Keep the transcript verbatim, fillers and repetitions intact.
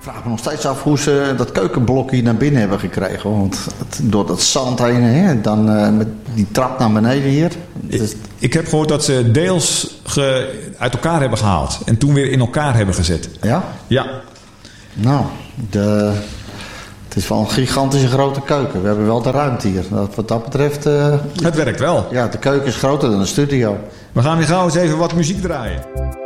vraag me nog steeds af hoe ze dat keukenblokje naar binnen hebben gekregen. Want het, door dat zand heen, hè, dan uh, met die trap naar beneden hier. Dus... Ik, ik heb gehoord dat ze deels ge, uit elkaar hebben gehaald. En toen weer in elkaar hebben gezet. Ja? Ja. Nou, de, het is wel een gigantische grote keuken. We hebben wel de ruimte hier. Dat, wat dat betreft... Uh, het werkt wel. Ja, de keuken is groter dan de studio. We gaan weer gauw eens even wat muziek draaien.